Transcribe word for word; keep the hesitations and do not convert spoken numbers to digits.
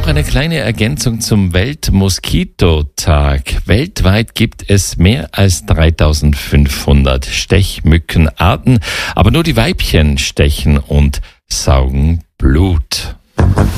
eine kleine Ergänzung zum Weltmoskitotag. Weltweit gibt es mehr als dreitausendfünfhundert Stechmückenarten, aber nur die Weibchen stechen und saugen Blut.